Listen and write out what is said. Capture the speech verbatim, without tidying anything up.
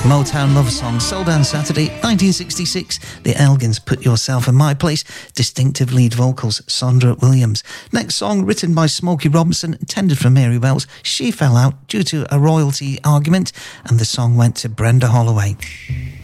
Motown love song, sold on Saturday, nineteen sixty-six. The Elgins, Put Yourself in My Place. Distinctive lead vocals, Sondra Williams. Next song, written by Smokey Robinson, intended for Mary Wells. She fell out due to a royalty argument, and the song went to Brenda Holloway.